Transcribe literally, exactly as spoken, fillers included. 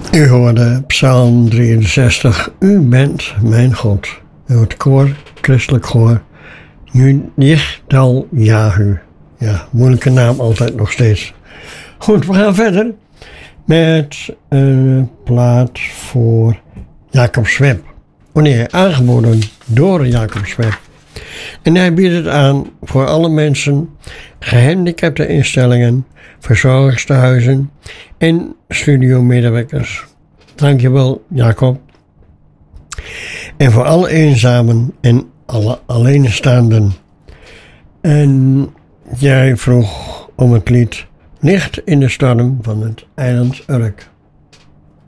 U hoorde Psalm drieënzestig. U bent mijn God. Het koor, christelijk koor. Yichtal Yahu. Ja, moeilijke naam altijd nog steeds. Goed, we gaan verder met een plaat voor Jacob Swep. Oh nee, aangeboden door Jacob Swep. En hij biedt het aan voor alle mensen, gehandicapte instellingen, verzorgingstehuizen en studiomedewerkers. Dankjewel, Jacob. En voor alle eenzamen en alle alleenstaanden. En jij vroeg om het lied Licht in de storm van het eiland Urk.